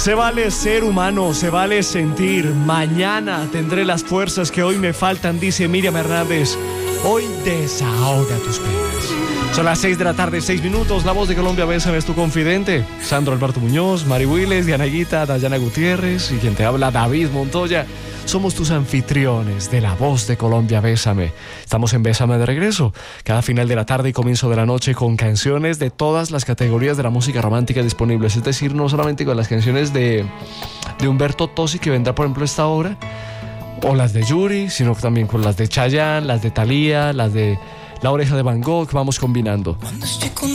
Se vale ser humano, se vale sentir. Mañana tendré las fuerzas que hoy me faltan, dice Miriam Hernández. Hoy desahoga tus penas. Son las 6 de la tarde, 6 minutos. La Voz de Colombia, Bésame, es tu confidente. Sandro Alberto Muñoz, Mari Willes, Diana Guita, Dayana Gutiérrez y quien te habla, David Montoya. Somos tus anfitriones de La Voz de Colombia, Bésame. Estamos en Bésame de regreso, cada final de la tarde y comienzo de la noche con canciones de todas las categorías de la música romántica disponibles. Es decir, no solamente con las canciones de Humberto Tozzi, que vendrá por ejemplo esta hora, o las de Yuri, sino también con las de Chayanne, las de Thalía, las de La Oreja de Van Gogh. Vamos combinando.